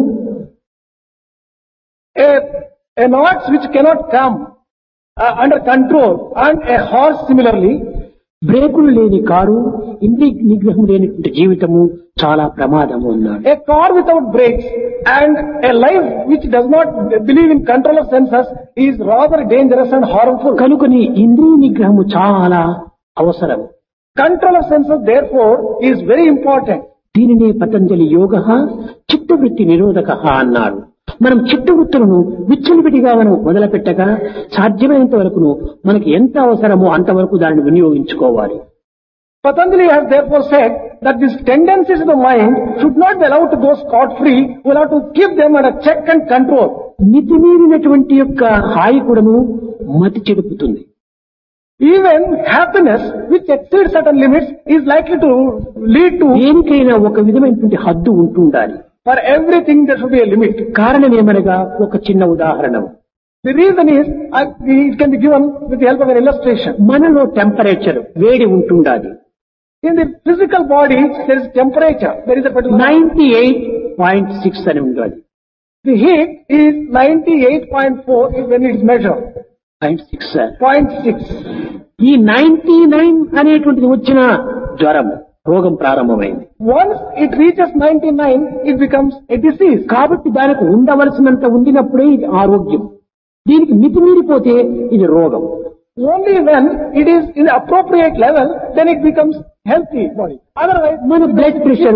An ox which cannot come under control and a horse similarly, బ్రేకులు లేని car, ఇంద్రియ నిగ్రహం లేనటువంటి జీవితము చాలా ప్రమాదము అన్నాడు. a car without brakes and a life which does not believe in control of senses is rather dangerous and harmful. కనుకని ఇంద్రియ నిగ్రహము చాలా అవసరం. Control of senses therefore is very important. దీనినే పతంజలి యోగ చిత్తవృత్తి నిరోధక అన్నాడు. మనం చిత్తవృత్తులను విచ్చలవిడిగా మనం మొదలుపెట్టగా సాధ్యమైనంత వరకును మనకి ఎంత అవసరమో అంతవరకు దానిని వినియోగించుకోవాలి. Patanjali has therefore said that these tendencies of the mind should not be allowed to go scot-free. We will have to keep them under check and control. మితిమీరినటువంటి యొక్క హాయి కూడాను మతి చెడుపుతుంది. Even happiness which exceeds certain limits is likely to lead to. దేనికైనా ఒక విధమైనటువంటి హద్దు ఉంటుండాలి. For everything there should be a limit. కారణం ఏమనగా ఒక చిన్న ఉదాహరణ. The reason is, it can be given with the help of an illustration. మనలో టెంపరేచర్ వేడి ఉంటుండాలి. In the physical body, there is temperature. There is a particular 98.6 అని ఉండాలి. The heat is 98.4 when it is measured. 0.6 sir. 0.6. ఈ 99 అనేటువంటిది వచ్చిన జ్వరము రోగం ప్రారంభమైంది. Once it reaches 99, it becomes a disease. కాబట్టి దానికి ఉండవలసినంత ఉండినప్పుడే ఇది ఆరోగ్యం. దీనికి మితిమీరిపోతే ఇది రోగం. Only when it is in the appropriate level, then it becomes healthy body. Otherwise, మన బ్లడ్ ప్రెషర్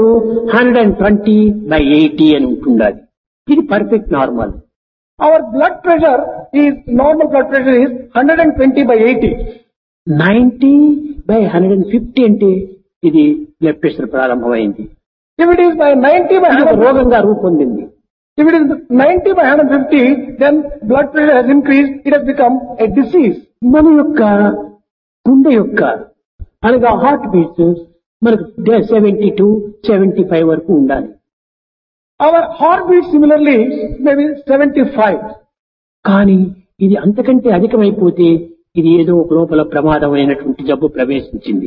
120/80 అని ఉంటుండాలి. ఇది perfect normal. our blood pressure is, normal blood pressure is 120/80. 90/150 అంటే ఇది బ్లడ్ ప్రెషర్ ప్రారంభమైంది. If it is by 90/150, రోగంగా రూపొందింది. if it is 90/150, then blood pressure has increased, it has become a disease. మన యొక్క గుండె యొక్క అనగా హార్ట్ బీట్స్ మనకు 72-75 వరకు ఉండాలి. Our heartbeat similarly may be 75. కానీ ఇది అంతకంటే అధికమైపోతే ఇది ఏదో ఒక లోపల ప్రమాదమైనటువంటి జబ్బు ప్రవేశించింది.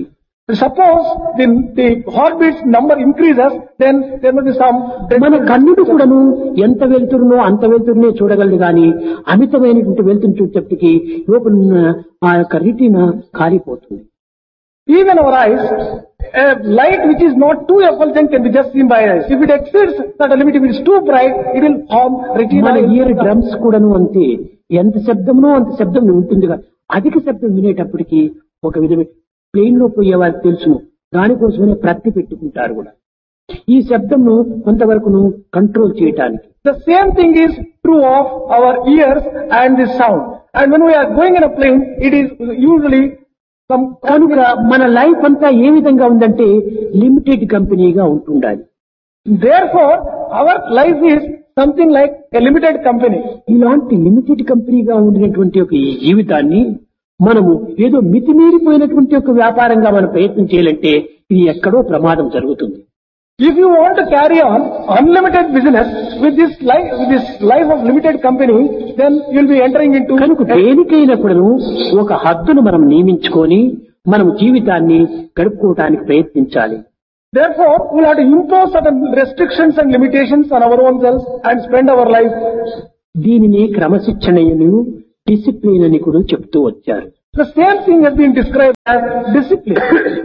Suppose the heartbeats number increases, then there must be some... మన కన్నుడు కూడాను ఎంత వెళ్తురునో అంత వెళ్తురునే చూడగలదు గాని అమితమైనటువంటి వెళ్తురు చూసేటప్పటికి లోపల ఉన్న ఆ యొక్క రెటీనా కాలిపోతుంది. Even our eyes, a light which is not too effulgent can be just seen by eyes. If it exceeds that limit, if it is too bright, it will harm retina. మన year drums కూడాను అంతే, ఎంత శబ్దమునో అంత శబ్దం ఉంటుందిగా. అధిక శబ్దం వినేటప్పటికి ఒక విధమైన ప్లేన్ లో పోయే వారికి తెలుసును, దానికోసమే ప్రతి పెట్టుకుంటారు కూడా ఈ శబ్దంను కొంతవరకును కంట్రోల్ చేయటానికి. The same thing is true of our ears and the sound. And when we are going in a plane, it is usually some... కనుక మన లైఫ్ అంతా ఏ విధంగా ఉందంటే లిమిటెడ్ కంపెనీగా ఉంటుండాలి. Therefore, our life is something like a limited company. ఇలాంటి limited కంపెనీగా ఉండినటువంటి ఒక ఈ జీవితాన్ని మనము ఏదో మితిమీరిపోయినటువంటి ఒక వ్యాపారంగా మనం ప్రయత్నం చేయాలంటే ఇది ఎక్కడో ప్రమాదం జరుగుతుంది. If you want to carry on unlimited business with this life of limited company, then you will be entering into... కనుక దేనికైనా కూడా ఒక హద్దును మనం నియమించుకొని మనం జీవితాన్ని గడుపుకోవడానికి ప్రయత్నించాలి. Therefore, we will have to impose certain restrictions and limitations on our own selves and spend our life. దీనిని క్రమశిక్షణను discipline అని కూడా చెప్తూ వచ్చారు. The same thing has been described as discipline.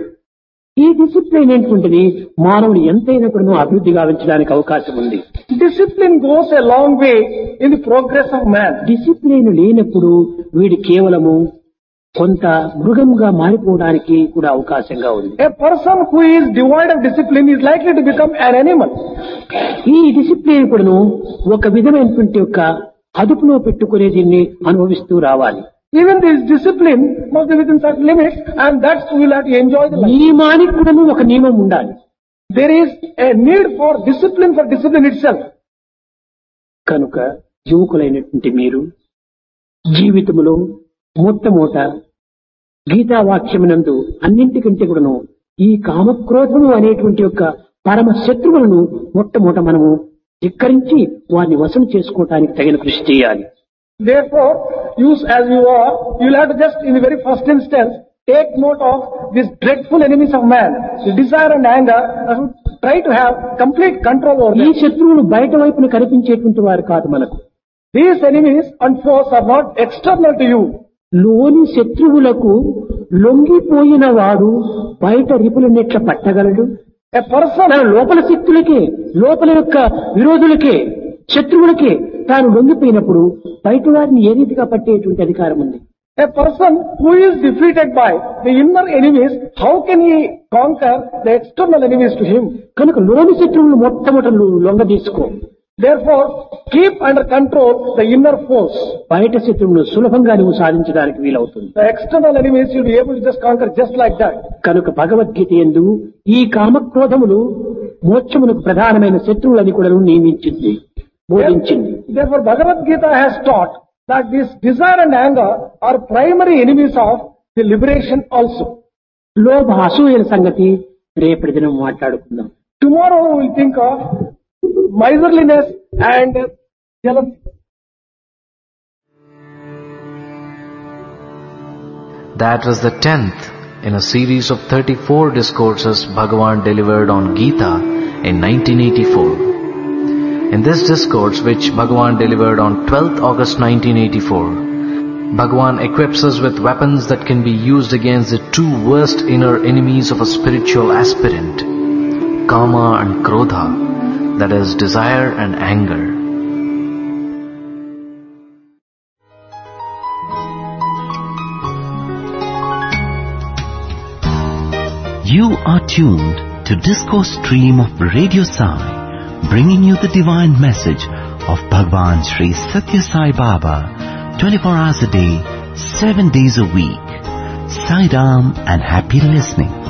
ఈ డిసిప్లిన్ ఏంటంటే మానవుడు ఎంతైనా కూడా అభివృద్ధి గావించడానికి అవకాశం ఉంది. Discipline goes a long way in the progress of man. Discipline లేనప్పుడు వీడు కేవలము కొంత మృగంగా మారిపోవడానికి కూడా అవకాశంగా ఉంది. A person who is devoid of discipline is likely to become an animal. ఈ డిసిప్లిన్ కూడా ఒక విధమైనటువంటి ఒక అదుపులో పెట్టుకునే దీన్ని అనుభవిస్తూ రావాలి. Even this discipline must be within certain limits, and that's we will have to enjoy the life. నియమానికి కూడా ఒక నియమం ఉండాలి. There is a need for discipline itself. కనుక యువకులైనటువంటి మీరు జీవితంలో మొట్టమొదట గీతావాక్యమునందు అన్నింటికంటే కూడాను ఈ కామక్రోధము అనేటువంటి యొక్క పరమ శత్రువులను మొట్టమొదట మనము ధిక్కరించి వారిని వశం చేసుకోవటానికి తగిన కృషి చేయాలి. Therefore, as you are, you will have to just in the very first instance take note of these dreadful enemies of man, the desire and anger, and try to have complete control over ఈ them. శత్రువులు బయట వైపున కనిపించేటువంటి వారు కాదు మనకు. These enemies and foes are not external to you. లోని శత్రువులకు లొంగిపోయిన వాడు బయట రిపులనెట్ల పట్టగలడు. A person, తన లోపల శక్తులకే, లోపల యొక్క విరోధులకే, శత్రువులకే తాను లొంగిపోయినప్పుడు బయట వారిని ఏ రీతిగా పట్టేటువంటి అధికారం ఉంది. a person who is defeated by the inner enemies, how can he conquer the external enemies to him? కనుక లోని శత్రువులు మొట్టమొదట లొంగ తీసుకో. Therefore, keep under control the inner force. బయట శత్రువును సులభంగా నువ్వు సాధించడానికి వీలవుతుంది. The external enemies you'll be able to just conquer just like that. కనుక భగవద్గీత యందు ఈ కామక్రోధములు మోక్షమునకు ప్రధానమైన శత్రువులని కూడా నియమించింది, బోధించింది. Therefore, Bhagavad Gita has taught that this desire and anger are primary enemies of the liberation also. లోభ అసూయల సంగతి రేపటి దినం మాట్లాడుకుందాం. Tomorrow we will think of miserliness and jealousy. That was the 10th in a series of 34 discourses Bhagavan delivered on Gita in 1984. In this discourse, which Bhagavan delivered on 12th August 1984, Bhagavan equips us with weapons that can be used against the two worst inner enemies of a spiritual aspirant, Kama and Krodha, that is, desire and anger. You are tuned to Discourse Stream of Radio Sai, bringing you the divine message of Bhagwan Sri Satya Sai Baba, 24 hours a day, 7 days a week. Sai Ram and happy listening.